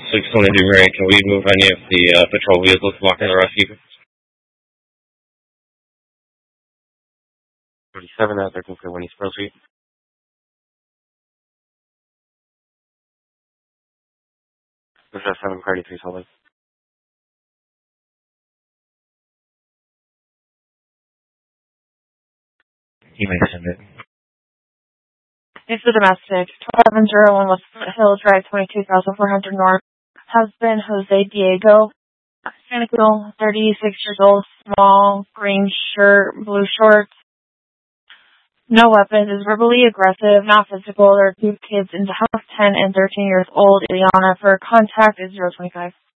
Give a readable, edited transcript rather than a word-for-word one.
622 Marion, can we move any of the patrol vehicles blocking the rescue? 37 out 13 for Winnie Spring Street. There's a 7 party 3 holding. You may send it. It's the domestic. 1101 West Hill Drive, 22,400 North. Husband, Jose Diego. Santa Cruz, 36 years old, small, green shirt, blue shorts. No weapons, is verbally aggressive, not physical. There are 2 kids in the house, 10 and 13 years old. Ileana, for contact is 025.